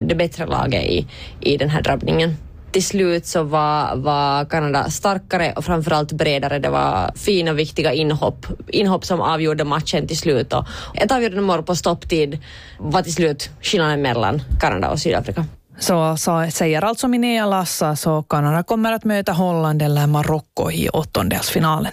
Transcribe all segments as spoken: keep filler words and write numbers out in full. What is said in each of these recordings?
det bättre laget i, i den här drabbningen. Till slut så var, var Kanada starkare och framförallt bredare. Det var fina och viktiga inhopp. Inhopp som avgjorde matchen till slut. Och ett avgörande mål på stopptid var till slut skillnaden mellan Kanada och Sydafrika. Så, så säger alltså Minea Lassa, så Kanada kommer att möta Holland eller Marocko i åttondelsfinalen.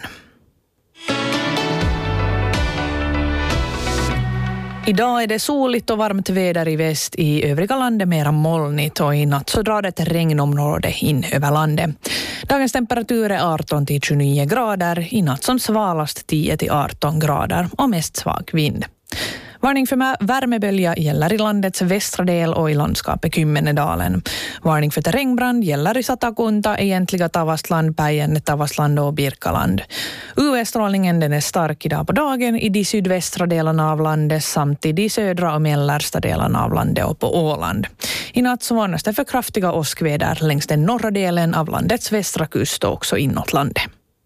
Idag är det soligt och varmt väder i väst, i övriga landet mera molnigt, och i natt så drar ett regnområde in över landet. Dagens temperatur är arton till tjugonio grader, i natt som svalast tio till arton grader och mest svag vind. Varning för värmebölja gäller i landets västra del och i landskapet Kymmenedalen. Varning för terrängbrand gäller i Satakunta, egentliga Tavastland, Päijänne, Tavastland och Birkaland. U V-strålningen den är stark idag på dagen i de sydvästra delarna av landet samt i de södra och mellersta delarna av landet och på Åland. I natt så varnas det för kraftiga åskväder längs den norra delen av landets västra kust och också inåt landet.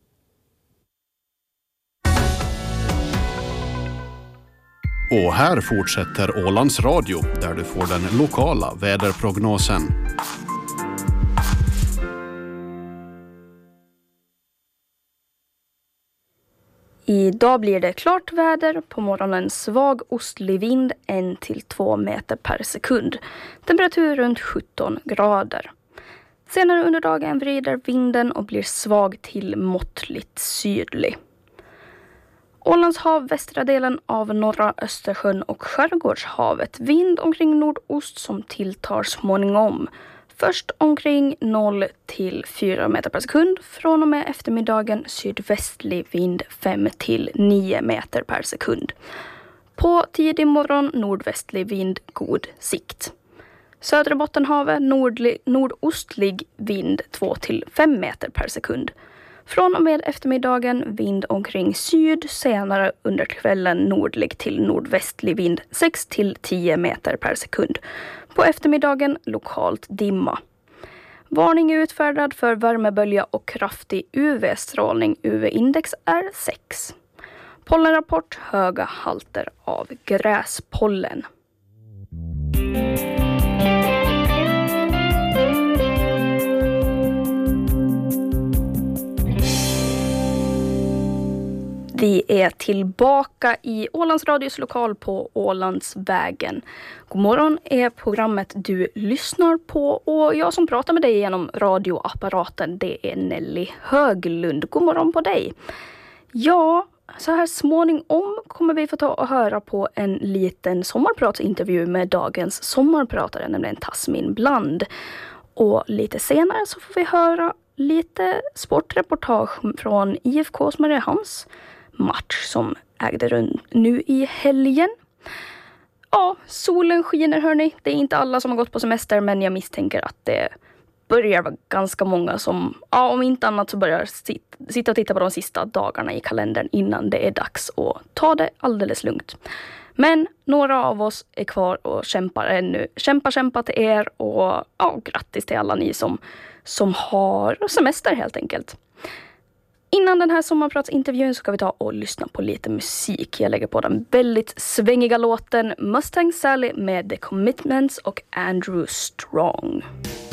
Och här fortsätter Ålands Radio, där du får den lokala väderprognosen. Idag blir det klart väder, på morgonen svag ostlig vind ett till två meter per sekund. Temperatur runt sjutton grader. Senare under dagen vrider vinden och blir svag till måttligt sydlig. Ålands hav, västra delen av norra Östersjön och skärgårdshavet. Vind omkring nordost som tilltar småningom. Först omkring noll till fyra meter per sekund. Från och med eftermiddagen sydvästlig vind fem till nio meter per sekund. På tidig morgon nordvästlig vind, god sikt. Södra Bottenhavet nordlig, nordostlig vind två till fem meter per sekund. Från och med eftermiddagen vind omkring syd, senare under kvällen nordlig till nordvästlig vind sex till tio meter per sekund. På eftermiddagen lokalt dimma. Varning är utfärdad för värmebölja och kraftig U V-strålning. U V-index är sex. Pollenrapport, höga halter av gräspollen. Vi är tillbaka i Ålands Radios lokal på Ålandsvägen. God morgon är programmet du lyssnar på, och jag som pratar med dig genom radioapparaten, det är Nelly Höglund. God morgon på dig. Ja, så här småningom kommer vi få ta och höra på en liten sommarpratsintervju med dagens sommarpratare, nämligen Tasmin Bland. Och lite senare så får vi höra lite sportreportage från I F K:s Mariehamns match som ägde rum nu i helgen. Ja, solen skiner hörni. Det är inte alla som har gått på semester, men jag misstänker att det börjar vara ganska många som, ja, om inte annat så börjar sit, sitta och titta på de sista dagarna i kalendern innan det är dags att ta det alldeles lugnt. Men några av oss är kvar och kämpar ännu. Kämpa, kämpa till er, och ja, grattis till alla ni som, som har semester helt enkelt. Innan den här sommarpratsintervjun så ska vi ta och lyssna på lite musik. Jag lägger på den väldigt svängiga låten Mustang Sally med The Commitments och Andrew Strong.